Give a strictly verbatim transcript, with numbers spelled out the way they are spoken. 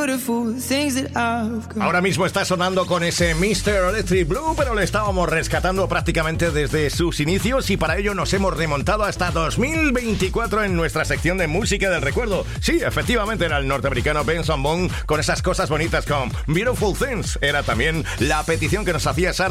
Ahora mismo está sonando con ese míster Electric Blue, pero le estábamos rescatando prácticamente desde sus inicios y para ello nos hemos remontado hasta dos mil veinticuatro en nuestra sección de música del recuerdo. Sí, efectivamente era el norteamericano Benson Boone con esas cosas bonitas con Beautiful Things. Era también la petición que nos hacía Sara